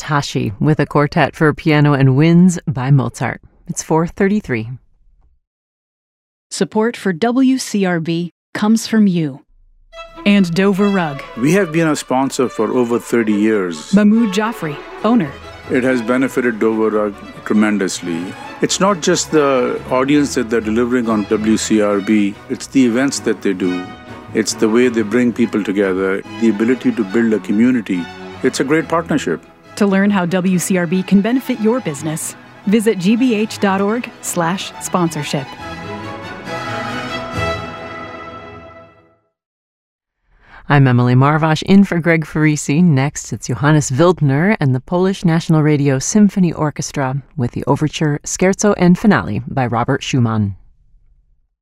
Taschi with a quartet for piano and winds by Mozart. It's 4:33. Support for WCRB comes from you. And Dover Rug. We have been a sponsor for over 30 years. Mahmoud Jaffrey, owner. It has benefited Dover Rug tremendously. It's not just the audience that they're delivering on WCRB, it's the events that they do. It's the way they bring people together, the ability to build a community. It's a great partnership. To learn how WCRB can benefit your business, visit gbh.org/sponsorship. I'm Emily Marvash in for Greg Farisi. Next, it's Johannes Wildner and the Polish National Radio Symphony Orchestra with the overture, scherzo, and finale by Robert Schumann.